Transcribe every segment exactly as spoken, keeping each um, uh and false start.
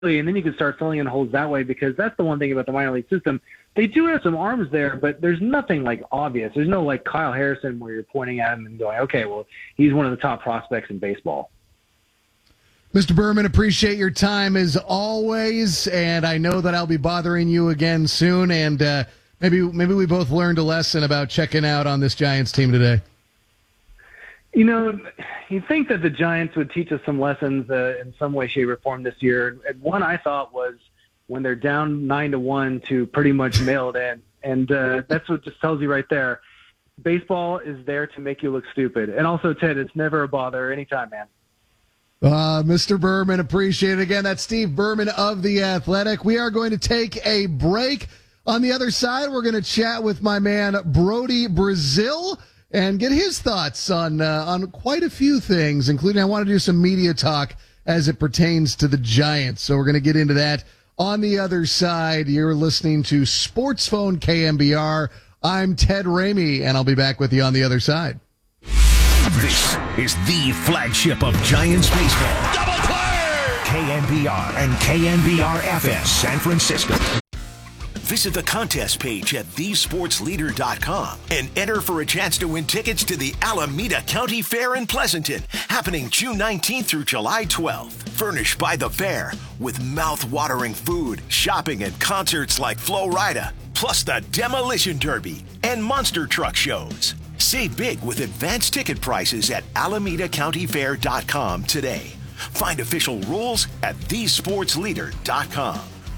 and then you can start filling in holes that way, because that's the one thing about the minor league system. They do have some arms there, but there's nothing like obvious. There's no like Kyle Harrison where you're pointing at him and going, okay, well, he's one of the top prospects in baseball. Mister Berman, appreciate your time as always, and I know that I'll be bothering you again soon, and uh, maybe maybe we both learned a lesson about checking out on this Giants team today. You know, you'd think that the Giants would teach us some lessons uh, in some way, shape, or form this year. And one I thought was when they're down nine to one to pretty much mail it in, and uh, that's what just tells you right there. Baseball is there to make you look stupid, and also Ted, it's never a bother anytime, man. Uh, Mister Berman, appreciate it again. That's Steve Berman of The Athletic. We are going to take a break. On the other side, we're going to chat with my man Brody Brazil and get his thoughts on uh, on quite a few things, including I want to do some media talk as it pertains to the Giants. So we're going to get into that on the other side. You're listening to Sports Phone K M B R. I'm Ted Ramey, and I'll be back with you on the other side. This is the flagship of Giants baseball. Double play! K M B R and K M B R F S San Francisco. Visit the contest page at the sports leader dot com and enter for a chance to win tickets to the Alameda County Fair in Pleasanton, happening June nineteenth through July twelfth. Furnished by the fair with mouth-watering food, shopping, and concerts like Flo Rida, plus the Demolition Derby and monster truck shows. Save big with advanced ticket prices at alameda county fair dot com today. Find official rules at the sports leader dot com.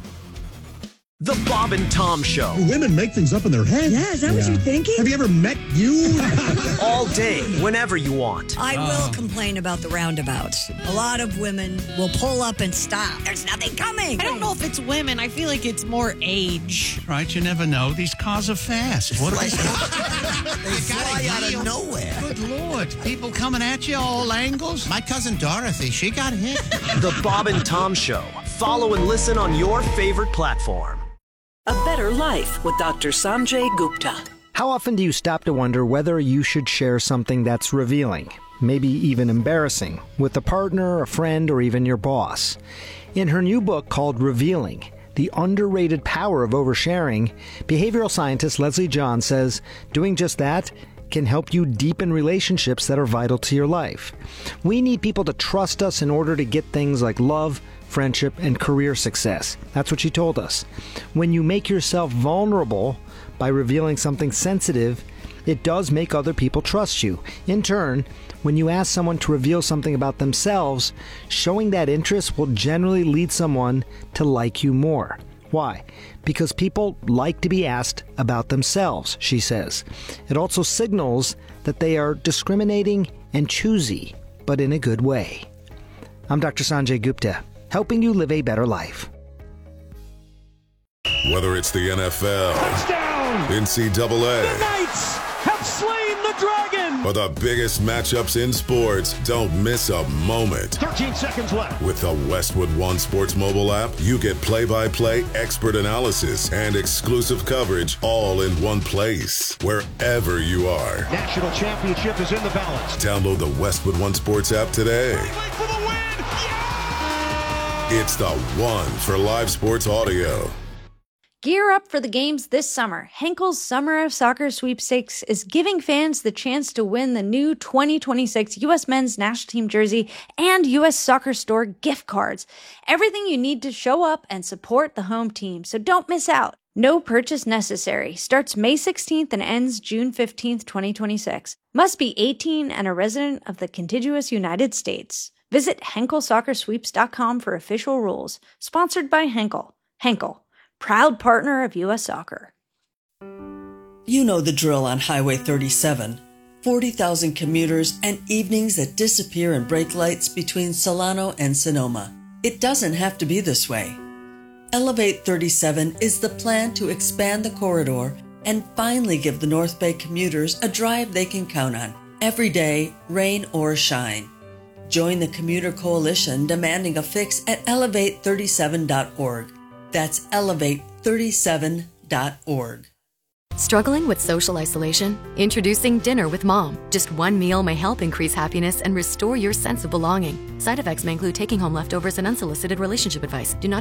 The Bob and Tom Show. Women make things up in their head. Yeah, is that yeah. what you're thinking? Have you ever met you? All day, whenever you want. I will oh. complain about the roundabouts. A lot of women will pull up and stop. There's nothing coming. I don't know if it's women. I feel like it's more age. Right, you never know. These cars are fast. What like, they fly out of nowhere. Good Lord. People coming at you all angles. My cousin Dorothy, she got hit. The Bob and Tom Show. Follow and listen on your favorite platform. A Better Life with Doctor Sanjay Gupta. How often do you stop to wonder whether you should share something that's revealing, maybe even embarrassing, with a partner, a friend, or even your boss? In her new book called Revealing, The Underrated Power of Oversharing, behavioral scientist Leslie John says doing just that can help you deepen relationships that are vital to your life. We need people to trust us in order to get things like love, friendship, and career success. That's what she told us. When you make yourself vulnerable by revealing something sensitive, it does make other people trust you. In turn, when you ask someone to reveal something about themselves, showing that interest will generally lead someone to like you more. Why? Because people like to be asked about themselves, she says. It also signals that they are discriminating and choosy, but in a good way. I'm Doctor Sanjay Gupta, helping you live a better life. Whether it's the N F L, touchdown, N C double A, the Knights have slain the dragon, or the biggest matchups in sports, don't miss a moment. thirteen seconds left. With the Westwood One Sports mobile app, you get play-by-play, expert analysis, and exclusive coverage all in one place, wherever you are. National championship is in the balance. Download the Westwood One Sports app today. For the win. It's the one for live sports audio. Gear up for the games this summer. Henkel's Summer of Soccer Sweepstakes is giving fans the chance to win the new twenty twenty-six U S Men's National Team jersey and U S Soccer Store gift cards. Everything you need to show up and support the home team, so don't miss out. No purchase necessary. Starts May sixteenth and ends June fifteenth, twenty twenty-six. Must be eighteen and a resident of the contiguous United States. Visit henkel soccer sweeps dot com for official rules. Sponsored by Henkel. Henkel, proud partner of U S Soccer. You know the drill on Highway thirty-seven. forty thousand commuters and evenings that disappear in brake lights between Solano and Sonoma. It doesn't have to be this way. Elevate thirty-seven is the plan to expand the corridor and finally give the North Bay commuters a drive they can count on every day, rain or shine. Join the Commuter Coalition demanding a fix at elevate thirty-seven dot org. That's elevate thirty-seven dot org. Struggling with social isolation? Introducing Dinner with Mom. Just one meal may help increase happiness and restore your sense of belonging. Side effects may include taking home leftovers and unsolicited relationship advice. Do not